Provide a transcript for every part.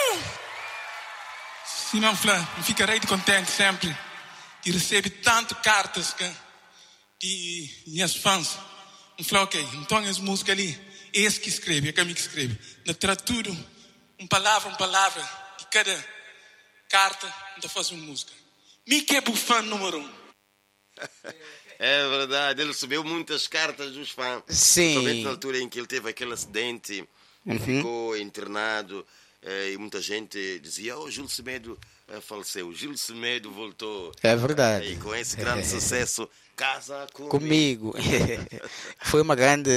Sim, meu filho, eu ficarei contente sempre de receber tantas cartas de minhas fãs. Eu falei, ok, então essa música ali, esse que escreve, é que escreve. Eu trato tudo, uma palavra, de cada carta, eu faço uma música. Me que é o fã número 1. É verdade, ele recebeu muitas cartas dos fãs. Sim. Principalmente na altura em que ele teve aquele acidente e ficou internado. E muita gente dizia, Gil Semedo faleceu, Gil Semedo voltou. É verdade. E com esse grande sucesso, Casa Comigo. Foi uma grande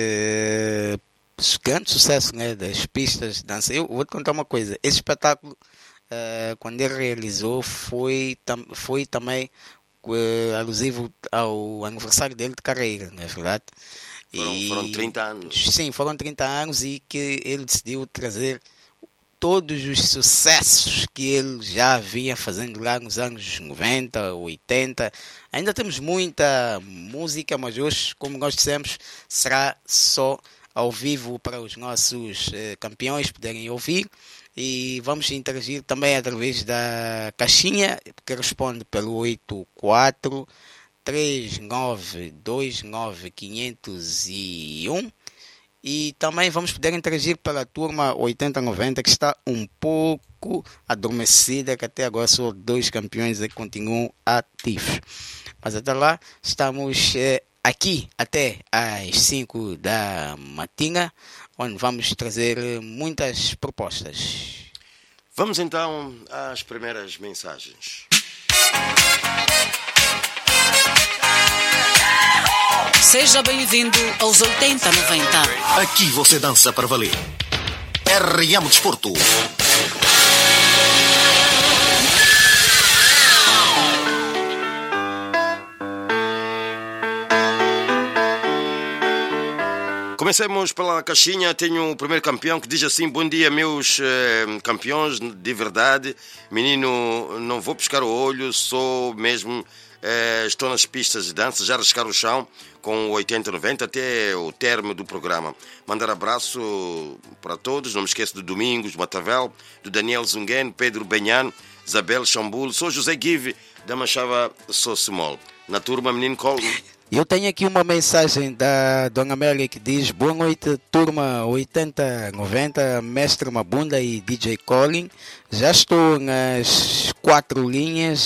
sucesso, né, das pistas de dança. Eu vou te contar uma coisa, esse espetáculo, quando ele realizou, foi também alusivo ao aniversário dele de carreira, não é verdade? Foram 30 anos. Sim, foram 30 anos e que ele decidiu trazer todos os sucessos que ele já vinha fazendo lá nos anos 90, 80. Ainda temos muita música, mas hoje, como nós dissemos, será só ao vivo para os nossos campeões poderem ouvir. E vamos interagir também através da caixinha, que responde pelo 84 3929 501. E também vamos poder interagir pela turma 8090, que está um pouco adormecida, que até agora só 2 campeões que continuam ativos. Mas até lá, estamos aqui até às 5 da matina, onde vamos trazer muitas propostas. Vamos então às primeiras mensagens. Seja bem-vindo aos 8090. Aqui você dança para valer. RM Desporto. Comecemos pela caixinha. Tenho o primeiro campeão que diz assim: bom dia, meus campeões de verdade. Menino, não vou pescar o olho, sou mesmo... estou nas pistas de dança, já riscar o chão com o 8090 até o término do programa. Mandar abraço para todos, não me esqueço do Domingos Matavel, do Daniel Zungen, Pedro Benhano, Isabel Chambulo. Sou José Guive, da Machava Socimol. Na turma, menino Colin. Eu tenho aqui uma mensagem da Dona Amélia que diz: boa noite, turma 8090, Mestre Mabunda e DJ Colin. Já estou nas 4 linhas,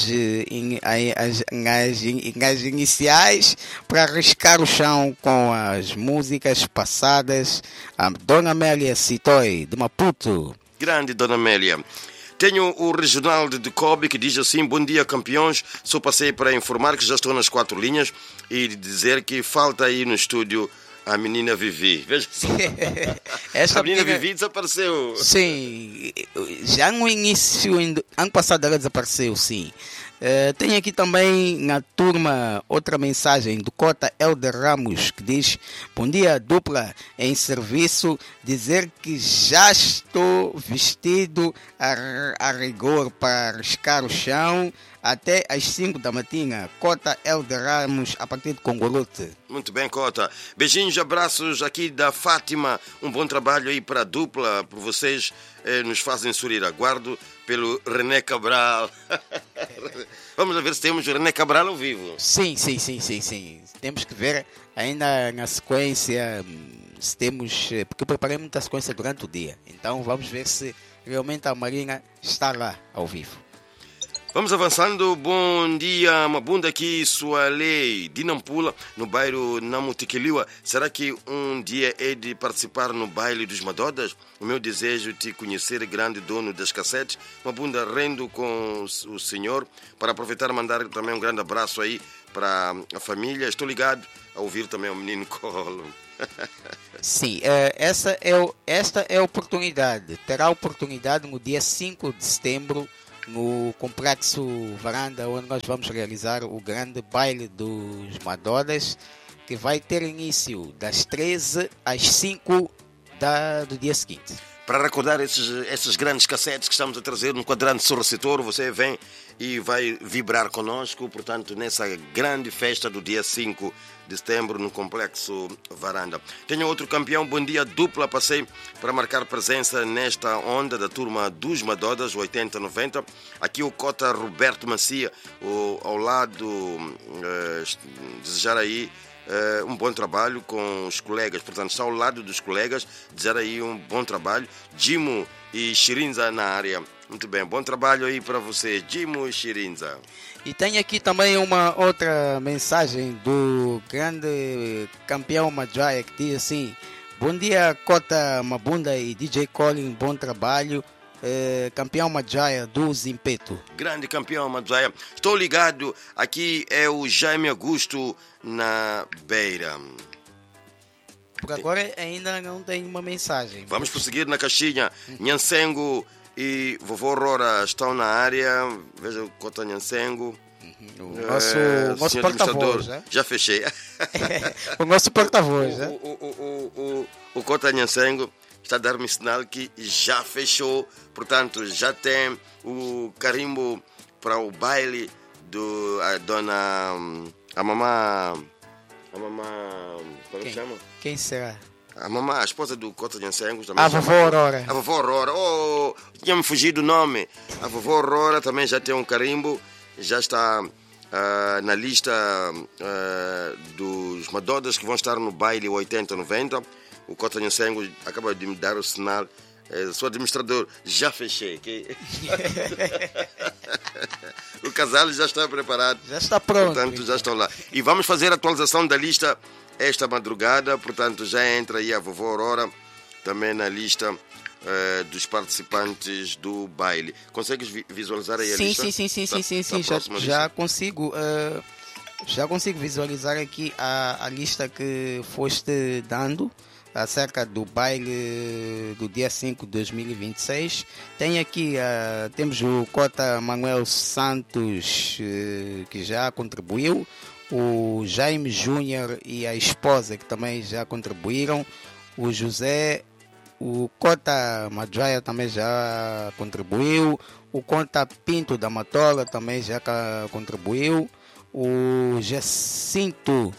nas iniciais, para arriscar o chão com as músicas passadas. A Dona Amélia Citoi, de Maputo. Grande Dona Amélia. Tenho o Reginaldo de Kobe que diz assim: bom dia, campeões. Só passei para informar que já estou nas 4 linhas e dizer que falta aí no estúdio a menina Vivi. Veja só. A menina Vivi desapareceu. Sim, já no início, ano passado ela desapareceu, sim. Tenho aqui também na turma outra mensagem do Cota Helder Ramos que diz: bom dia, dupla em serviço, dizer que já estou vestido a rigor para riscar o chão até às 5 da manhã. Cota Helder Ramos, a partir de Congolote. Muito bem, Cota. Beijinhos, abraços aqui da Fátima. Um bom trabalho aí para a dupla, por vocês nos fazem sorrir. Aguardo pelo René Cabral. Vamos ver se temos o René Cabral ao vivo. Sim. Temos que ver ainda na sequência, se temos, porque eu preparei muita sequência durante o dia. Então vamos ver se realmente a Marina está lá ao vivo. Vamos avançando. Bom dia, Mabunda, aqui sua lei de Nampula, no bairro Namutiquiliwa. Será que um dia é de participar no baile dos Madodas? O meu desejo é te conhecer, grande dono das cassetes. Mabunda, rendo com o senhor para aproveitar e mandar também um grande abraço aí para a família. Estou ligado a ouvir também o menino Colo. Sim, esta é a oportunidade. Terá a oportunidade no dia 5 de setembro, no Complexo Varanda, onde nós vamos realizar o grande baile dos Madodas, que vai ter início das 13 às 5 do dia seguinte. Para recordar esses grandes cassetes que estamos a trazer no quadrante Sorracitor, você vem e vai vibrar conosco, portanto, nessa grande festa do dia 5 de setembro no Complexo Varanda. Tenho outro campeão, bom dia, dupla, passei para marcar presença nesta onda da turma dos Madodas, 80-90. Aqui o cota Roberto Macia, ao lado, desejar aí um bom trabalho com os colegas, portanto está ao lado dos colegas, desejar aí um bom trabalho, Jimo e Shirinza na área. Muito bem, bom trabalho aí para você, Jimo e Shirinza. E tem aqui também uma outra mensagem do grande campeão Majaya, que diz assim: bom dia Cota Mabunda e DJ Colin, bom trabalho. Campeão Majaya do Zimpeto. Grande campeão Majaya. Estou ligado, aqui é o Jaime Augusto na Beira. Por agora ainda não tem uma mensagem. Vamos prosseguir na caixinha. Nhansengo e Vovô Rora estão na área. Veja o Cota Nhansengo. O nosso porta-voz, né? Já fechei. O nosso porta-voz, né? O Cota Nhansengo está a dar-me sinal que já fechou, portanto já tem o carimbo para o baile a mamã, como chama? Quem será? A mamã, a esposa do Cota Nhansengo. A vovó Aurora. A vovó Aurora, tinha-me fugido o nome. A vovó Aurora também já tem um carimbo, já está na lista dos Madodas que vão estar no baile 80-90. O Cota Nhansengo acaba de me dar o sinal. Sou administrador, já fechei. Okay? O casal já está preparado. Já está pronto. Portanto, já estão lá. E vamos fazer a atualização da lista esta madrugada. Portanto, já entra aí a vovó Aurora também na lista dos participantes do baile. Consegues visualizar aí a lista? Sim. Já consigo. Já consigo visualizar aqui a lista que foste dando acerca do baile do dia 5 de 2026. Tem aqui, temos o Cota Manuel Santos, que já contribuiu, o Jaime Júnior e a esposa, que também já contribuíram, o José, o Cota Majaya também já contribuiu, o Cota Pinto da Matola também já contribuiu, o Jacinto,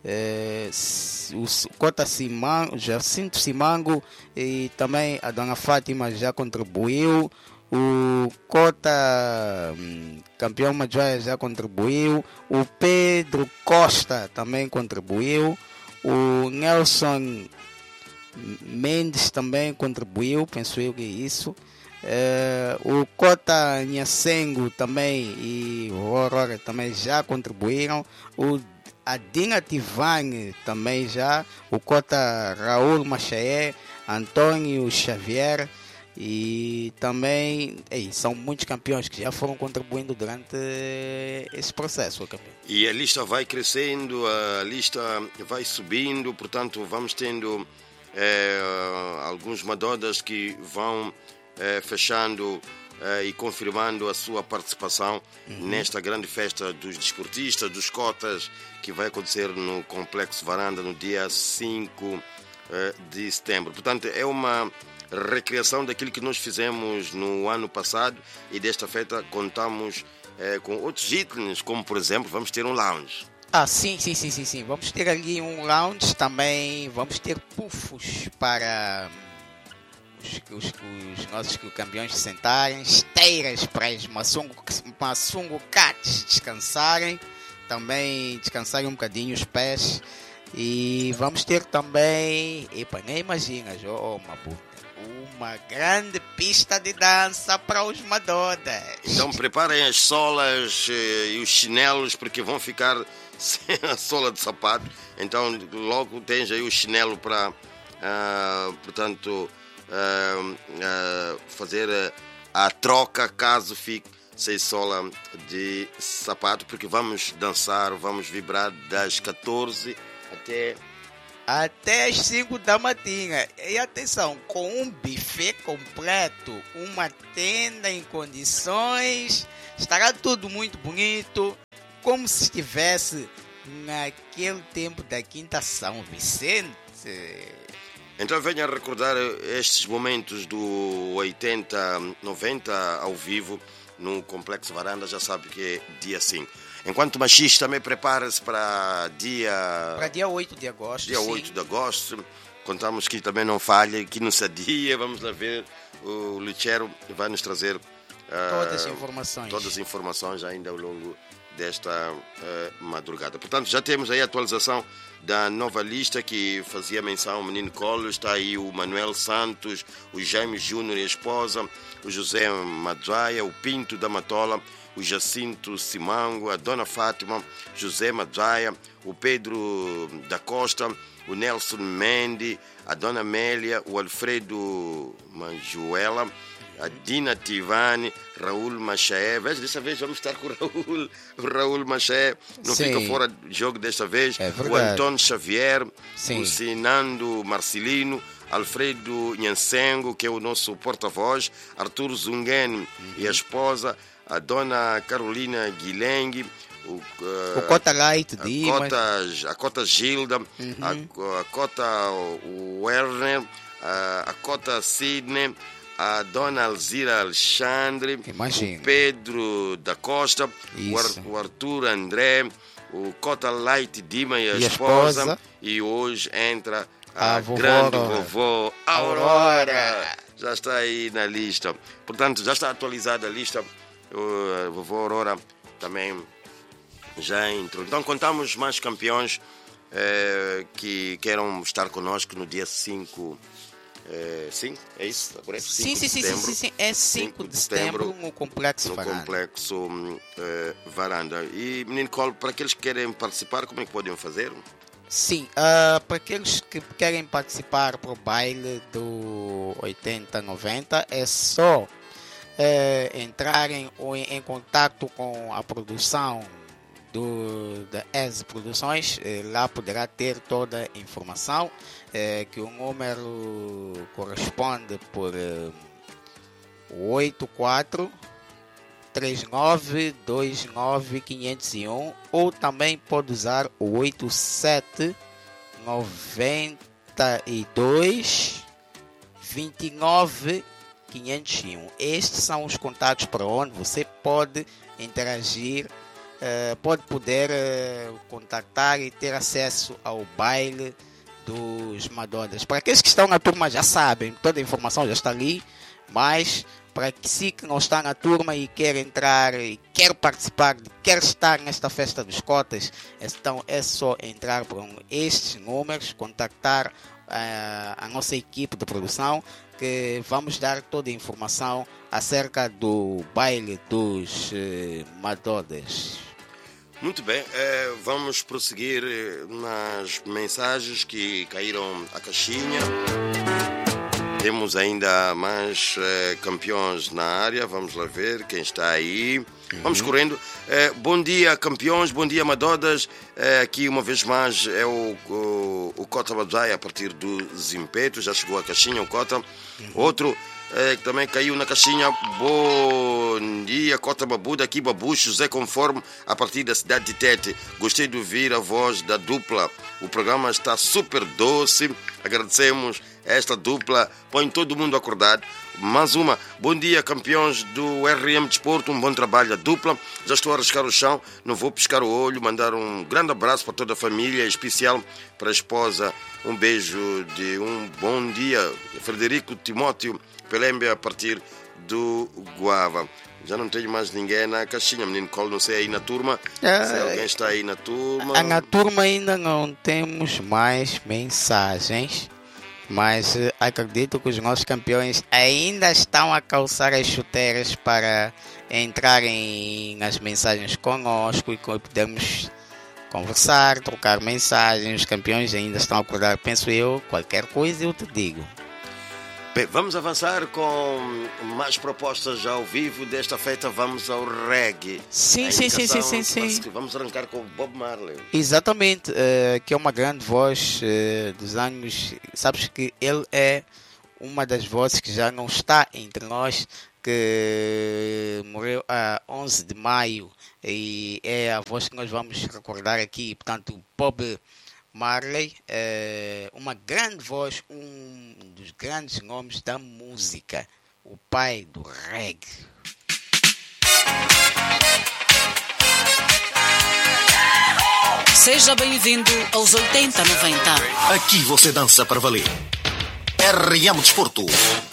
o Cota Jacinto Simango e também a Dona Fátima já contribuiu, o Cota campeão Majaya já contribuiu, o Pedro Costa também contribuiu, o Nelson Mendes também contribuiu, penso eu que é isso. O Cota Nhansengo também e o Aurora também já contribuíram. A Dina Tivane também já. O Cota Raul Machaé, Antônio Xavier e também são muitos campeões que já foram contribuindo durante esse processo. E a lista vai crescendo, a lista vai subindo, portanto vamos tendo alguns Madodas que vão fechando e confirmando a sua participação nesta grande festa dos desportistas, dos cotas, que vai acontecer no Complexo Varanda no dia 5 de setembro. Portanto, é uma recriação daquilo que nós fizemos no ano passado e desta feita contamos com outros itens, como por exemplo, vamos ter um lounge. Sim. Vamos ter ali um lounge também, vamos ter puffs para os nossos campeões sentarem, esteiras para os Masungo Cats descansarem, também descansarem um bocadinho os pés. E vamos ter também, nem imaginas, uma grande pista de dança para os Madodas. Então preparem as solas e os chinelos, porque vão ficar sem a sola de sapato. Então logo tens aí o chinelo para, portanto, fazer a troca caso fique sem sola de sapato, porque vamos dançar, vamos vibrar das 14 até as 5 da manhã. E atenção, com um buffet completo, uma tenda em condições, estará tudo muito bonito, como se estivesse naquele tempo da Quinta São Vicente. Então venha a recordar estes momentos do 80-90 ao vivo no Complexo Varanda, já sabe que é dia 5. Enquanto machista também prepara-se para dia 8 de agosto. Dia 8 de agosto. Contamos que também não falha, que não sadia. Vamos lá ver. O Luchero vai nos trazer todas as informações ainda ao longo desta madrugada. Portanto, já temos aí a atualização da nova lista que fazia menção ao Menino Colo. Está aí o Manuel Santos, o Jaime Júnior e a esposa, o José Madzaia, o Pinto da Matola, o Jacinto Simango, a Dona Fátima, José Madzaia, o Pedro da Costa, o Nelson Mendes, a Dona Amélia, o Alfredo Manjuela, a Dina Tivani, Raul Maché. Veja, desta vez vamos estar com o Raul Maché. Não Sim. fica fora de jogo desta vez. É O Antônio Xavier, Sim. o Sinando Marcelino, Alfredo Nhansengo, que é o nosso porta-voz, Arthur Zungen e a esposa, a Dona Carolina Guilengue, O Cota Light, Dimas. a Cota Gilda, a Cota Werner, a Cota Sidney, a Dona Alzira Alexandre, Imagina. o Pedro da Costa, Isso. o Arthur André, o Cota Light Dima e a E a esposa. esposa. E hoje entra a A vovó grande Aurora. vovó Aurora. Já está aí na lista. Portanto, já está atualizada a lista. A vovó Aurora também já entrou. Então, contamos mais campeões que queiram estar conosco no dia 5. Sim, é isso? Tá correto? Sim. 5 de setembro, É 5 de setembro no Complexo no Varanda. Complexo Varanda. E, Menino Colo, para aqueles que querem participar, como é que podem fazer? Sim, para aqueles que querem participar para o baile do 80-90, é só entrarem em contato com a produção da EZ Produções. Lá poderá ter toda a informação, que o número corresponde por 84 3929 501, ou também pode usar o 87 92 29 501. Estes são os contatos para onde você pode interagir, pode poder contactar e ter acesso ao baile dos Madonas. Para aqueles que estão na turma já sabem, toda a informação já está ali, mas para si que não está na turma e quer entrar e quer participar, quer estar nesta festa dos cotas, então é só entrar por estes números, contactar a nossa equipe de produção, que vamos dar toda a informação acerca do baile dos Madonas. Muito bem, vamos prosseguir nas mensagens que caíram à caixinha. Temos ainda mais campeões na área. Vamos lá ver quem está aí. Vamos correndo. Bom dia, campeões. Bom dia, Madodas. Aqui, uma vez mais, é o Cota Madzaia, a partir do Zimpeto. Já chegou a caixinha, o Cota. Outro que também caiu na caixinha. Bom dia, Cota Babuda. Aqui, Babucho, José Conforme, a partir da cidade de Tete. Gostei de ouvir a voz da dupla. O programa está super doce. Agradecemos esta dupla, põe todo mundo acordado. Mais uma, bom dia, campeões do RM Desporto, um bom trabalho a dupla. Já estou a arriscar o chão, não vou piscar o olho. Mandar um grande abraço para toda a família, em especial para a esposa. Um beijo de um bom dia, Frederico Timóteo Pelembe, a partir do Guava. Já não tenho mais ninguém na caixinha, Menino Colo, não sei aí na turma. Se alguém está aí na turma. Na turma ainda não temos mais mensagens, mas acredito que os nossos campeões ainda estão a calçar as chuteiras para entrarem nas mensagens conosco e podemos conversar, trocar mensagens. Os campeões ainda estão a acordar, penso eu. Qualquer coisa eu te digo. Bem, vamos avançar com mais propostas ao vivo. Desta feita vamos ao reggae. Sim. Vamos arrancar com o Bob Marley. Exatamente, que é uma grande voz dos anos. Sabes que ele é uma das vozes que já não está entre nós, que morreu a 11 de maio, e é a voz que nós vamos recordar aqui. Portanto, Marley, uma grande voz, um dos grandes nomes da música, o pai do reggae. Seja bem-vindo aos 80-90. Aqui você dança para valer. RM Desporto.